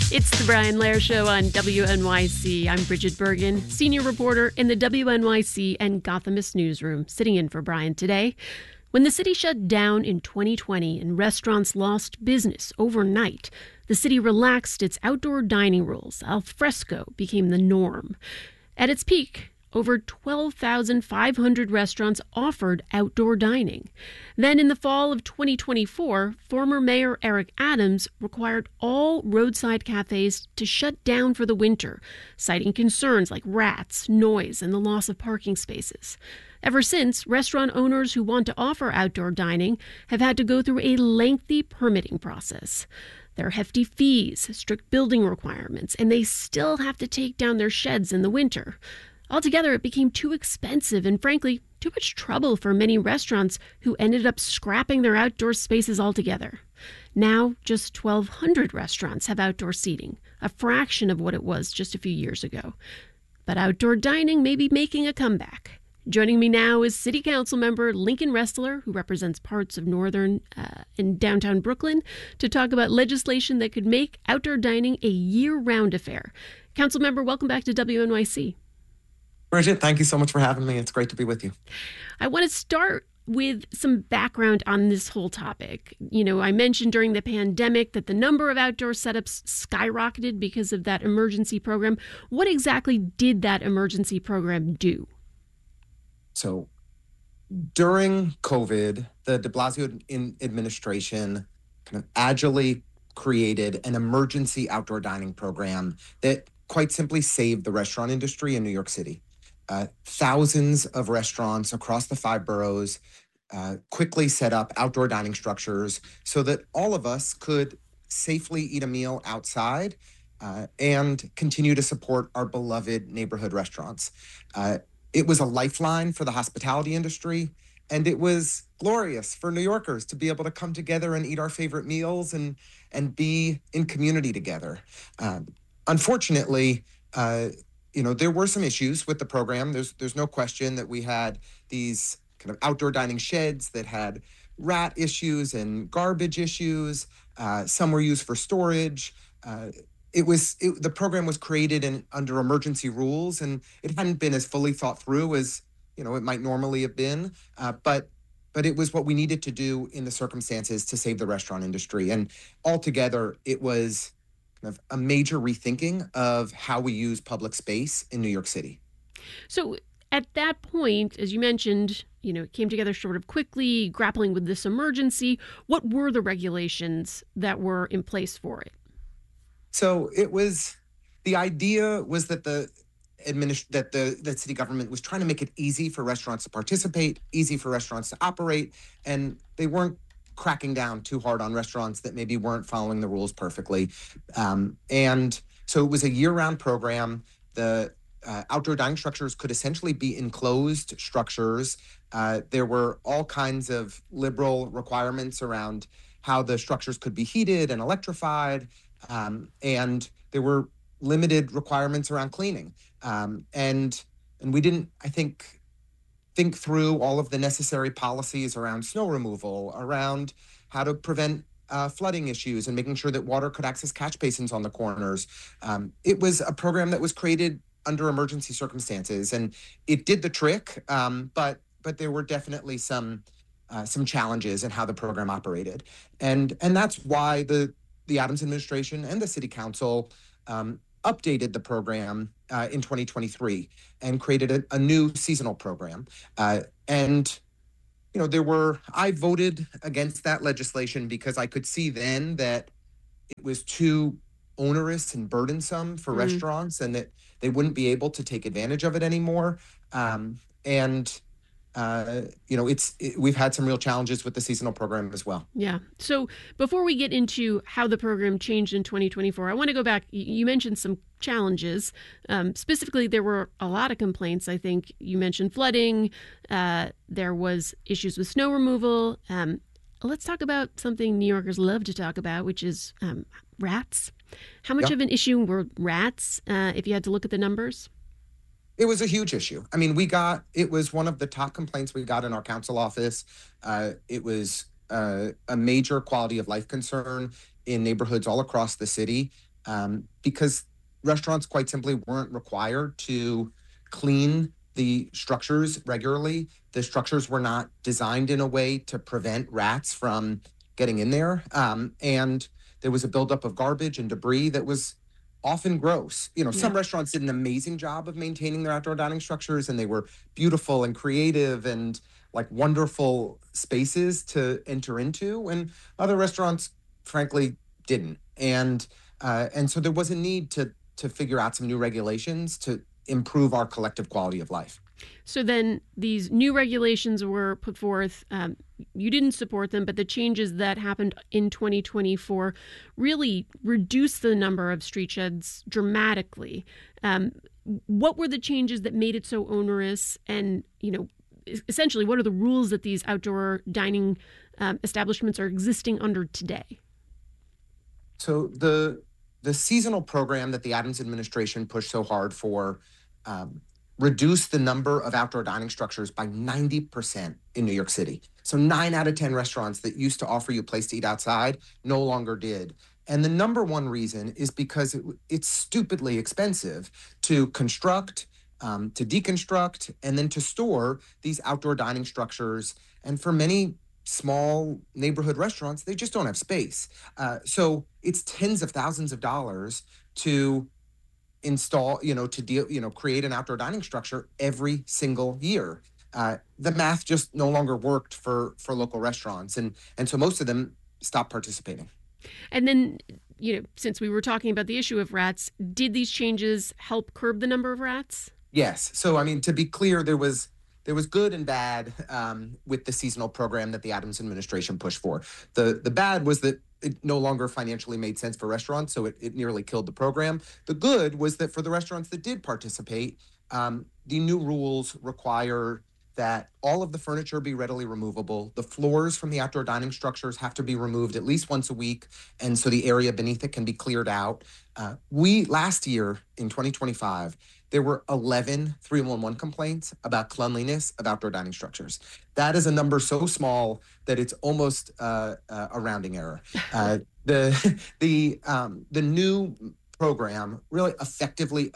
It's the Brian Lehrer Show on WNYC. I'm Bridget Bergen, senior reporter in the WNYC and Gothamist newsroom, sitting in for Brian today. When the city shut down in 2020 and restaurants lost business overnight, the city relaxed its outdoor dining rules. Al fresco became the norm. At its peak, over 12,500 restaurants offered outdoor dining. Then in the fall of 2024, former Mayor Eric Adams required all roadside cafes to shut down for the winter, citing concerns like rats, noise, and the loss of parking spaces. Ever since, restaurant owners who want to offer outdoor dining have had to go through a lengthy permitting process. There are hefty fees, strict building requirements, and they still have to take down their sheds in the winter. Altogether, it became too expensive and, frankly, too much trouble for many restaurants who ended up scrapping their outdoor spaces altogether. Now, just 1,200 restaurants have outdoor seating, a fraction of what it was just a few years ago. But outdoor dining may be making a comeback. Joining me now is City Council member Lincoln Restler, who represents parts of northern and downtown Brooklyn, to talk about legislation that could make outdoor dining a year-round affair. Council member, welcome back to WNYC. Bridget, thank you so much for having me. It's great to be with you. I want to start with some background on this whole topic. You know, I mentioned during the pandemic that the number of outdoor setups skyrocketed because of that emergency program. What exactly did that emergency program do? So during COVID, the de Blasio administration kind of agilely created an emergency outdoor dining program that quite simply saved the restaurant industry in New York City. Thousands of restaurants across the 5 boroughs quickly set up outdoor dining structures so that all of us could safely eat a meal outside and continue to support our beloved neighborhood restaurants. It was a lifeline for the hospitality industry, and it was glorious for New Yorkers to be able to come together and eat our favorite meals and be in community together. Unfortunately, there were some issues with the program. There's no question that we had these kind of outdoor dining sheds that had rat issues and garbage issues. Some were used for storage. The program was created under emergency rules, and it hadn't been as fully thought through as it might normally have been. But it was what we needed to do in the circumstances to save the restaurant industry. And altogether, it was kind of a major rethinking of how we use public space in New York City. So at that point, as you mentioned, it came together sort of quickly, grappling with this emergency. What were the regulations that were in place for it? So the idea was that the city government was trying to make it easy for restaurants to participate, easy for restaurants to operate, and they weren't cracking down too hard on restaurants that maybe weren't following the rules perfectly. And so it was a year-round program. The outdoor dining structures could essentially be enclosed structures. There were all kinds of liberal requirements around how the structures could be heated and electrified. And there were limited requirements around cleaning. And we didn't, I think through all of the necessary policies around snow removal, around how to prevent flooding issues and making sure that water could access catch basins on the corners. It was a program that was created under emergency circumstances, and it did the trick, but there were definitely some challenges in how the program operated. And that's why the Adams administration and the city council updated the program in 2023 and created a new seasonal program. I voted against that legislation because I could see then that it was too onerous and burdensome for restaurants and that they wouldn't be able to take advantage of it anymore. We've had some real challenges with the seasonal program as well. Yeah. So before we get into how the program changed in 2024, I want to go back. You mentioned some challenges. Specifically, there were a lot of complaints. I think you mentioned flooding. There was issues with snow removal. Let's talk about something New Yorkers love to talk about, which is rats. How much of an issue were rats, if you had to look at the numbers? It was a huge issue. I mean, it was one of the top complaints we got in our council office. It was a major quality of life concern in neighborhoods all across the city. because restaurants quite simply weren't required to clean the structures regularly. The structures were not designed in a way to prevent rats from getting in there. And there was a buildup of garbage and debris that was often gross. Some Yeah. restaurants did an amazing job of maintaining their outdoor dining structures, and they were beautiful and creative and like wonderful spaces to enter into. And other restaurants, frankly, didn't. And so there was a need to figure out some new regulations to improve our collective quality of life. So then these new regulations were put forth. You didn't support them, but the changes that happened in 2024 really reduced the number of street sheds dramatically. What were the changes that made it so onerous? And, essentially, what are the rules that these outdoor dining establishments are existing under today? So the seasonal program that the Adams administration pushed so hard for reduced the number of outdoor dining structures by 90% in New York City. So 9 out of 10 restaurants that used to offer you a place to eat outside no longer did. And the number one reason is because it's stupidly expensive to construct, to deconstruct, and then to store these outdoor dining structures. And for many small neighborhood restaurants, they just don't have space. So it's tens of thousands of dollars to install, create an outdoor dining structure every single year. The math just no longer worked for local restaurants. And so most of them stopped participating. And then, since we were talking about the issue of rats, did these changes help curb the number of rats? Yes. So, I mean, to be clear, there was good and bad with the seasonal program that the Adams administration pushed for. The bad was that it no longer financially made sense for restaurants, so it nearly killed the program. The good was that for the restaurants that did participate, the new rules require that all of the furniture be readily removable. The floors from the outdoor dining structures have to be removed at least once a week, and so the area beneath it can be cleared out. Last year in 2025, there were 11 311 complaints about cleanliness of outdoor dining structures. That is a number so small that it's almost a rounding error. The new program really effectively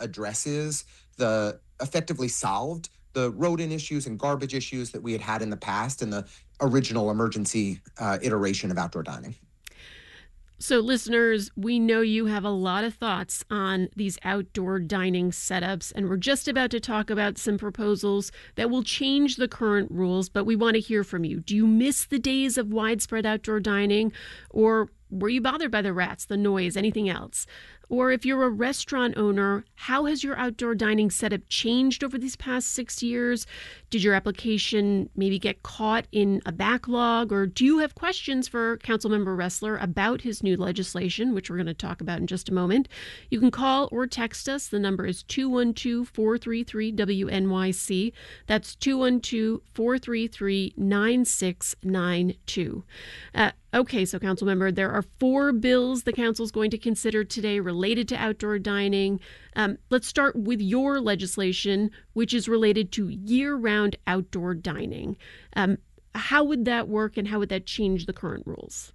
solved the rodent issues and garbage issues that we had in the past in the original emergency iteration of outdoor dining. So, listeners, we know you have a lot of thoughts on these outdoor dining setups, and we're just about to talk about some proposals that will change the current rules, but we want to hear from you. Do you miss the days of widespread outdoor dining, or were you bothered by the rats, the noise, anything else? Or if you're a restaurant owner, how has your outdoor dining setup changed over these past 6 years? Did your application maybe get caught in a backlog? Or do you have questions for Councilmember Ressler about his new legislation, which we're going to talk about in just a moment? You can call or text us. The number is 212-433-WNYC. That's 212-433-9692. Okay, so Councilmember, there are 4 bills the Council's going to consider today related to outdoor dining. Let's start with your legislation, which is related to year-round outdoor dining. How would that work, and how would that change the current rules?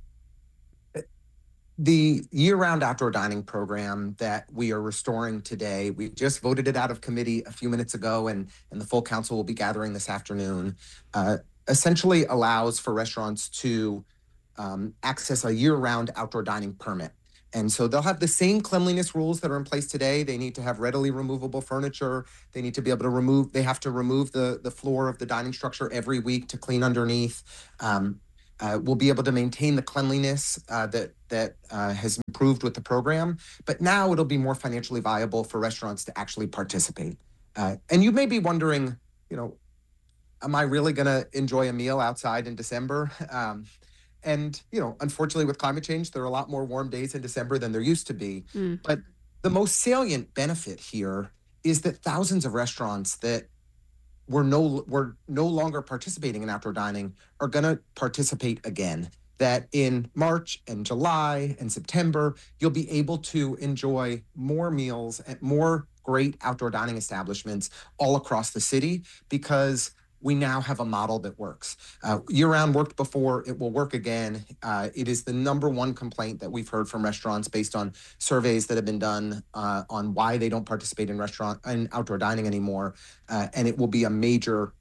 The year-round outdoor dining program that we are restoring today, we just voted it out of committee a few minutes ago, and the full council will be gathering this afternoon, essentially allows for restaurants to access a year-round outdoor dining permit. And so they'll have the same cleanliness rules that are in place today. They need to have readily removable furniture. They need to be able to have to remove the floor of the dining structure every week to clean underneath. We'll be able to maintain the cleanliness that has improved with the program. But now it'll be more financially viable for restaurants to actually participate. And you may be wondering, am I really going to enjoy a meal outside in December? And, unfortunately, with climate change, there are a lot more warm days in December than there used to be. But the most salient benefit here is that thousands of restaurants that were no longer participating in outdoor dining are going to participate again. That in March and July and September, you'll be able to enjoy more meals at more great outdoor dining establishments all across the city, because we now have a model that works. Year-round worked before, it will work again. It is the number one complaint that we've heard from restaurants based on surveys that have been done on why they don't participate in outdoor dining anymore. And it will be a major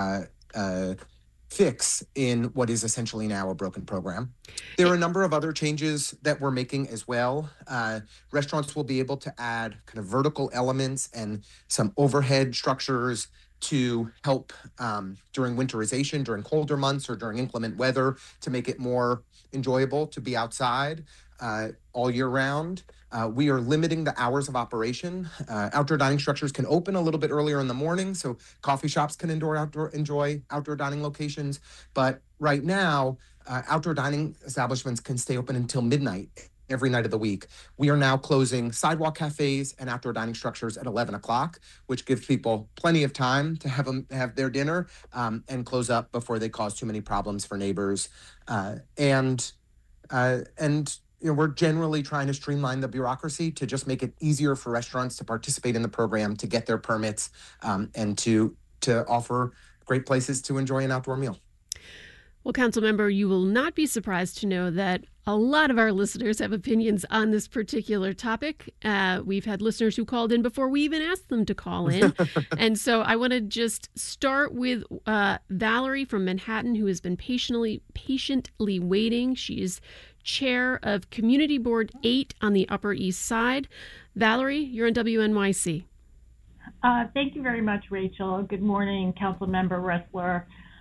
fix in what is essentially now a broken program. There are a number of other changes that we're making as well. Restaurants will be able to add kind of vertical elements and some overhead structures to help during winterization, during colder months, or during inclement weather to make it more enjoyable to be outside all year round. We are limiting the hours of operation. Outdoor dining structures can open a little bit earlier in the morning, so coffee shops can enjoy outdoor dining locations. But right now, outdoor dining establishments can stay open until midnight every night of the week. We are now closing sidewalk cafes and outdoor dining structures at 11 o'clock, which gives people plenty of time to have their dinner and close up before they cause too many problems for neighbors. And we're generally trying to streamline the bureaucracy to just make it easier for restaurants to participate in the program, to get their permits, and to offer great places to enjoy an outdoor meal. Well, Councilmember, you will not be surprised to know that a lot of our listeners have opinions on this particular topic. We've had listeners who called in before we even asked them to call in. And so I want to just start with Valerie from Manhattan, who has been patiently waiting. She is chair of Community Board 8 on the Upper East Side. Valerie, you're on WNYC. Thank you very much, Rachel. Good morning, Councilmember Ressler.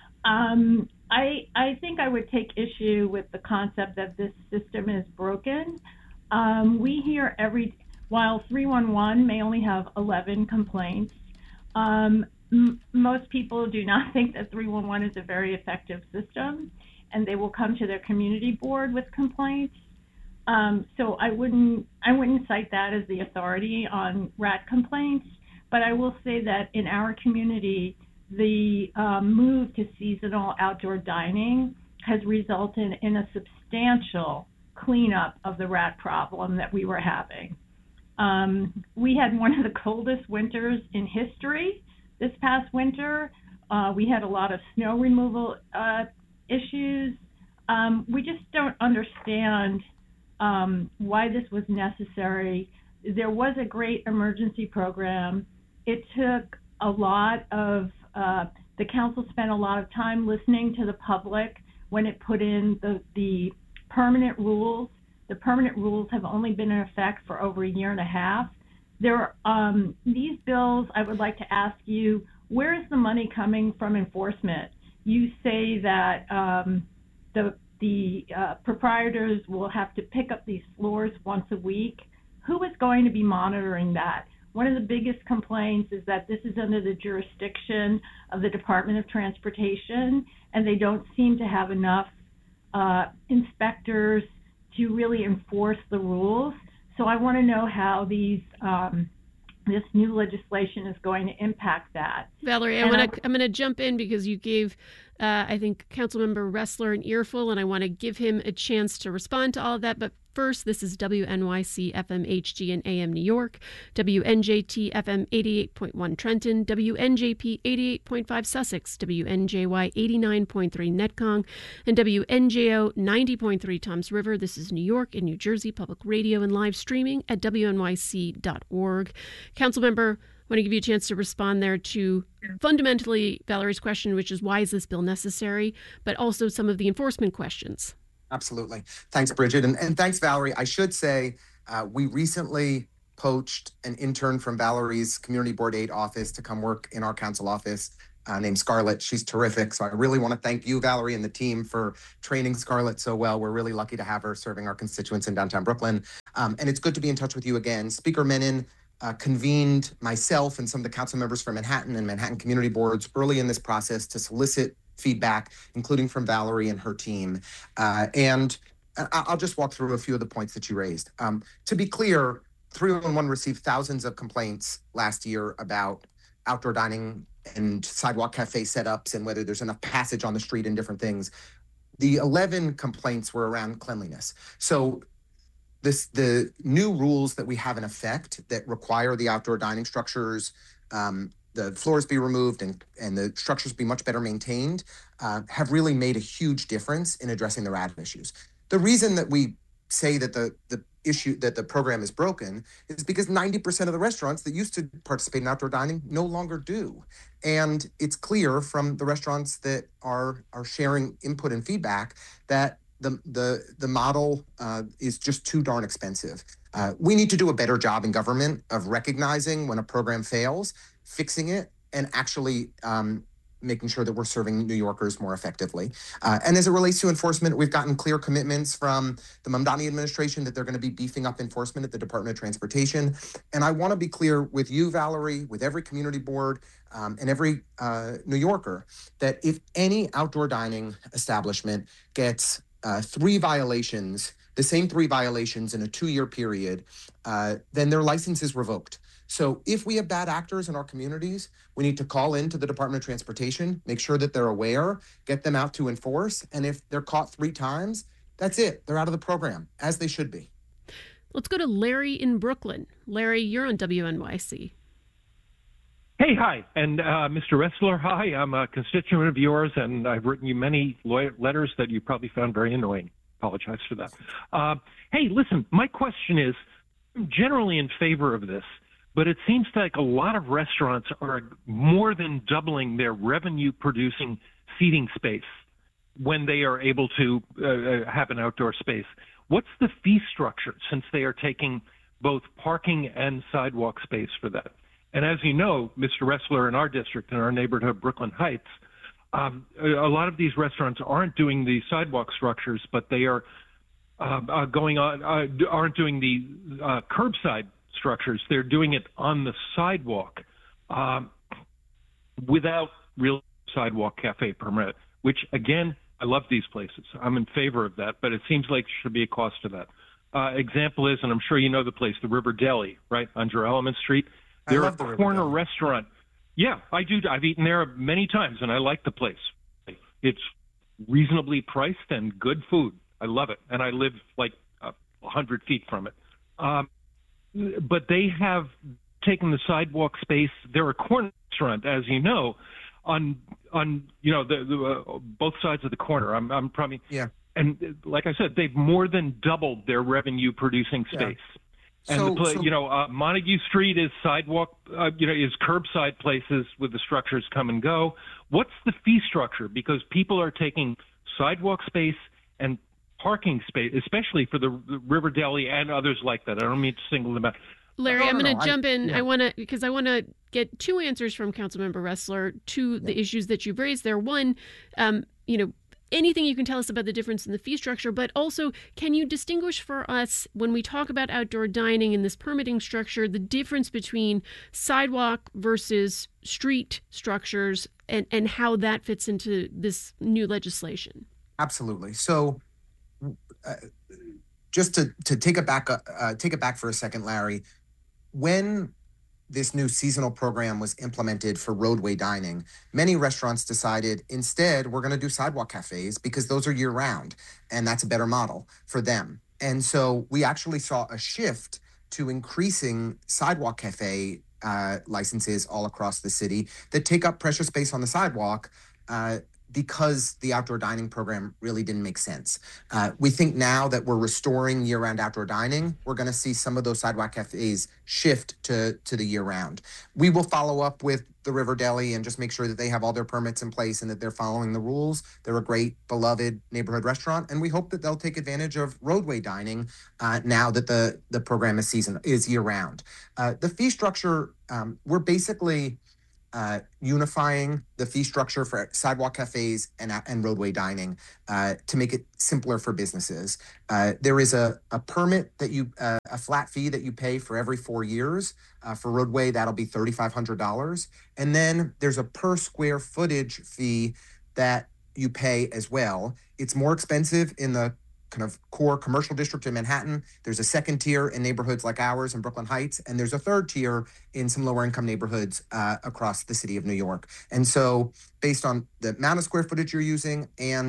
I think I would take issue with the concept that this system is broken. We hear while 311 may only have 11 complaints, most people do not think that 311 is a very effective system, and they will come to their community board with complaints. So I wouldn't cite that as the authority on rat complaints, but I will say that in our community, the move to seasonal outdoor dining has resulted in a substantial cleanup of the rat problem that we were having. We had one of the coldest winters in history this past winter. We had a lot of snow removal issues. We just don't understand why this was necessary. There was a great emergency program. It took a lot of the council spent a lot of time listening to the public when it put in the permanent rules. The permanent rules have only been in effect for over a year and a half. These bills, I would like to ask you, where is the money coming from enforcement? You say that the proprietors will have to pick up these floors once a week. Who is going to be monitoring that? One of the biggest complaints is that this is under the jurisdiction of the Department of Transportation, and they don't seem to have enough inspectors to really enforce the rules. So I want to know how this new legislation is going to impact that. Valerie, I'm going to jump in because you gave, I think, Councilmember Ressler an earful, and I want to give him a chance to respond to all of that. But first, this is WNYC FM HD and AM New York, WNJT FM 88.1 Trenton, WNJP 88.5 Sussex, WNJY 89.3 Netcong, and WNJO 90.3 Toms River. This is New York and New Jersey Public Radio and live streaming at WNYC.org. Councilmember, I want to give you a chance to respond there to fundamentally Valerie's question, which is why is this bill necessary, but also some of the enforcement questions. Absolutely. Thanks, Bridget. And thanks, Valerie. I should say we recently poached an intern from Valerie's Community Board 8 office to come work in our council office named Scarlett. She's terrific. So I really want to thank you, Valerie, and the team for training Scarlett so well. We're really lucky to have her serving our constituents in downtown Brooklyn. And it's good to be in touch with you again. Speaker Menon convened myself and some of the council members from Manhattan and Manhattan community boards early in this process to solicit feedback, including from Valerie and her team. And I'll just walk through a few of the points that you raised. To be clear, 311 received thousands of complaints last year about outdoor dining and sidewalk cafe setups and whether there's enough passage on the street and different things. The 11 complaints were around cleanliness. So the new rules that we have in effect that require the outdoor dining structures the floors be removed and the structures be much better maintained, have really made a huge difference in addressing the RAD issues. The reason that we say that the issue that the program is broken is because 90% of the restaurants that used to participate in outdoor dining no longer do. And it's clear from the restaurants that are sharing input and feedback that the model is just too darn expensive. We need to do a better job in government of recognizing when a program fails, fixing it, and actually making sure that we're serving New Yorkers more effectively. And as it relates to enforcement, we've gotten clear commitments from the Mamdani administration that they're going to be beefing up enforcement at the Department of Transportation. And I want to be clear with you, Valerie, with every community board and every New Yorker, that if any outdoor dining establishment gets three violations, the same three violations in a 2-year period, then their license is revoked. So if we have bad actors in our communities, we need to call into the Department of Transportation, make sure that they're aware, get them out to enforce. And if they're caught 3 times, that's it. They're out of the program, as they should be. Let's go to Larry in Brooklyn. Larry, you're on WNYC. Hey, hi. And Mr. Ressler, hi. I'm a constituent of yours, and I've written you many letters that you probably found very annoying. Apologize for that. Hey, listen, my question is, I'm generally in favor of this, but it seems like a lot of restaurants are more than doubling their revenue-producing seating space when they are able to have an outdoor space. What's the fee structure, since they are taking both parking and sidewalk space for that? And as you know, Mr. Ressler, in our district, in our neighborhood, Brooklyn Heights, a lot of these restaurants aren't doing the sidewalk structures, but they are aren't doing the curbside structures. They're doing it on the sidewalk without real sidewalk cafe permit, which, again, I love these places. I'm in favor of that, but it seems like there should be a cost to that. Example is, and I'm sure you know the place, the River Deli, right, on Jerome Street. They're a corner restaurant. Yeah, I do. I've eaten there many times, and I like the place. It's reasonably priced and good food. I love it, and I live like 100 feet from it. But they have taken the sidewalk space. They're a corner restaurant, as you know, on the both sides of the corner. I'm probably And like I said, they've more than doubled their revenue-producing space. Yeah. And Montague Street is sidewalk, is curbside places with the structures come and go. What's the fee structure? Because people are taking sidewalk space and parking space, especially for the River Deli and others like that. I don't mean to single them out. Larry, I'm going to jump in. I want to get 2 answers from Councilmember Ressler to the issues that you've raised there. One, anything you can tell us about the difference in the fee structure, but also can you distinguish for us when we talk about outdoor dining in this permitting structure, the difference between sidewalk versus street structures and how that fits into this new legislation? Absolutely. So just to take it back for a second, Larry, when this new seasonal program was implemented for roadway dining, many restaurants decided instead we're going to do sidewalk cafes because those are year round, and that's a better model for them. And so we actually saw a shift to increasing sidewalk cafe licenses all across the city that take up precious space on the sidewalk because the outdoor dining program really didn't make sense. We think now that we're restoring year-round outdoor dining, we're going to see some of those sidewalk cafes shift to the year-round. We will follow up with the River Deli and just make sure that they have all their permits in place and that they're following the rules. They're a great, beloved neighborhood restaurant, and we hope that they'll take advantage of roadway dining now that the program is year-round. The fee structure, we're basically unifying the fee structure for sidewalk cafes and roadway dining to make it simpler for businesses. There is a permit that a flat fee that you pay for every 4 years. For roadway, that'll be $3,500. And then there's a per square footage fee that you pay as well. It's more expensive in the kind of core commercial district in Manhattan. There's a second tier in neighborhoods like ours in Brooklyn Heights, and there's a third tier in some lower income neighborhoods across the city of New York. And so based on the amount of square footage you're using and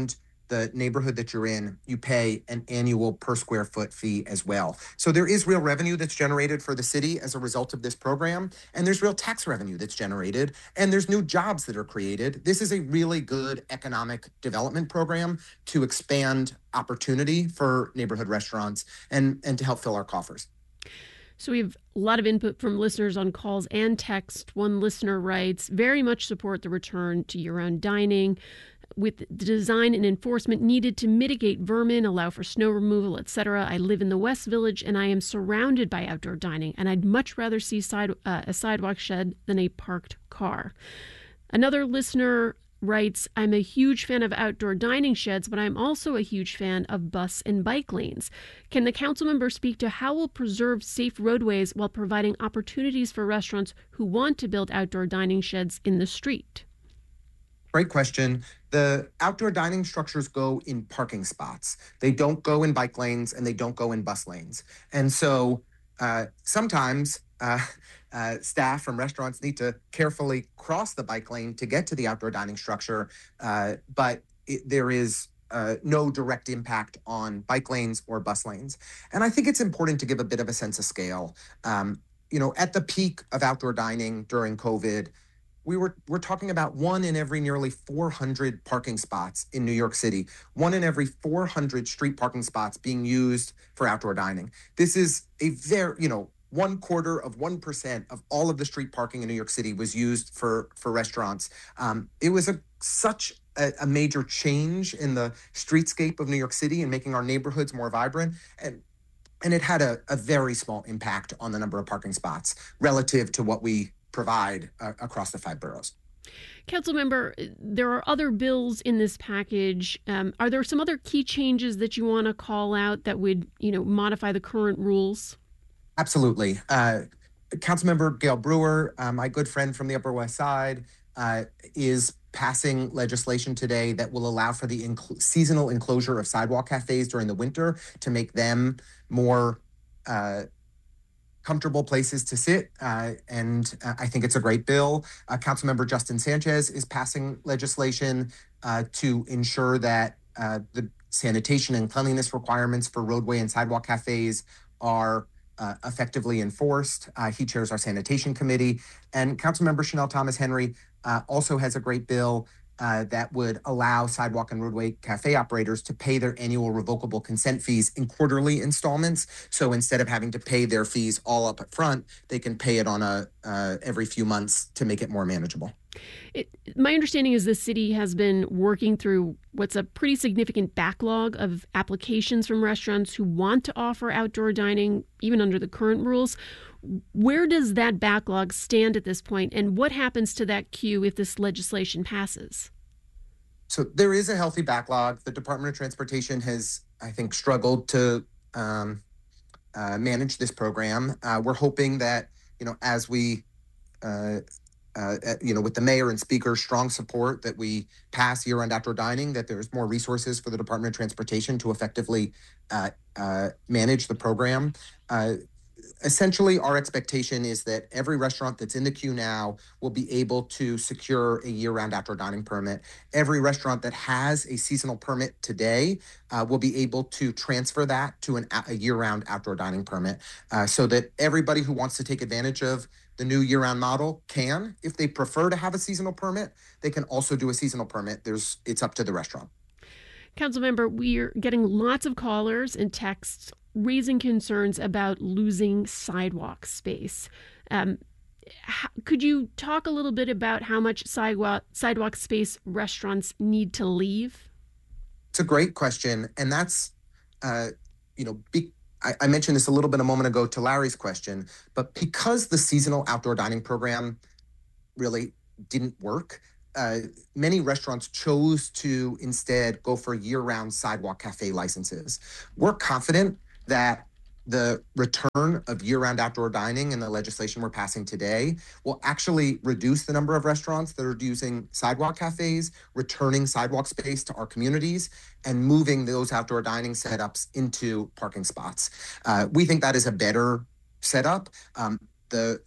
the neighborhood that you're in, you pay an annual per square foot fee as well. So there is real revenue that's generated for the city as a result of this program, and there's real tax revenue that's generated, and there's new jobs that are created. This is a really good economic development program to expand opportunity for neighborhood restaurants and to help fill our coffers. So we have a lot of input from listeners on calls and text. One listener writes, very much support the return to year-round dining, with the design and enforcement needed to mitigate vermin, allow for snow removal, etc. I live in the West Village and I am surrounded by outdoor dining, and I'd much rather see a sidewalk shed than a parked car. Another listener writes, I'm a huge fan of outdoor dining sheds, but I'm also a huge fan of bus and bike lanes. Can the council member speak to how we'll preserve safe roadways while providing opportunities for restaurants who want to build outdoor dining sheds in the street? Great question. The outdoor dining structures go in parking spots. They don't go in bike lanes and they don't go in bus lanes. And so sometimes staff from restaurants need to carefully cross the bike lane to get to the outdoor dining structure, but there is no direct impact on bike lanes or bus lanes. And I think it's important to give a bit of a sense of scale. At the peak of outdoor dining during COVID, we're talking about 1 in every nearly 400 parking spots in New York City, 1 in every 400 street parking spots being used for outdoor dining. This is a very, 1/4% of all of the street parking in New York City was used for restaurants. It was such a major change in the streetscape of New York City and making our neighborhoods more vibrant. And it had a very small impact on the number of parking spots relative to what we provide across the 5 boroughs. Councilmember, there are other bills in this package. Are there some other key changes that you want to call out that would, modify the current rules? Absolutely. Councilmember Gail Brewer, my good friend from the Upper West Side, is passing legislation today that will allow for the seasonal enclosure of sidewalk cafes during the winter to make them more comfortable places to sit, and I think it's a great bill. Councilmember Justin Sanchez is passing legislation to ensure that the sanitation and cleanliness requirements for roadway and sidewalk cafes are effectively enforced. He chairs our sanitation committee. And Councilmember Chanel Thomas Henry also has a great bill that would allow sidewalk and roadway cafe operators to pay their annual revocable consent fees in quarterly installments. So instead of having to pay their fees all up front, they can pay it on every few months to make it more manageable. My understanding is the city has been working through what's a pretty significant backlog of applications from restaurants who want to offer outdoor dining, even under the current rules. Where does that backlog stand at this point, and what happens to that queue if this legislation passes? So there is a healthy backlog. The Department of Transportation has, I think, struggled to manage this program. We're hoping that, as we with the mayor and speaker's strong support that we pass year-round outdoor dining, that there's more resources for the Department of Transportation to effectively manage the program. Essentially, our expectation is that every restaurant that's in the queue now will be able to secure a year-round outdoor dining permit. Every restaurant that has a seasonal permit today will be able to transfer that to a year-round outdoor dining permit, so that everybody who wants to take advantage of the new year-round model can. If they prefer to have a seasonal permit, they can also do a seasonal permit. It's up to the restaurant. Councilmember, we're getting lots of callers and texts raising concerns about losing sidewalk space. Could you talk a little bit about how much sidewalk space restaurants need to leave? It's a great question. And that's, I mentioned this a little bit a moment ago to Larry's question, but because the seasonal outdoor dining program really didn't work, many restaurants chose to instead go for year-round sidewalk cafe licenses. We're confident that the return of year-round outdoor dining and the legislation we're passing today will actually reduce the number of restaurants that are using sidewalk cafes, returning sidewalk space to our communities, and moving those outdoor dining setups into parking spots. We think that is a better setup. The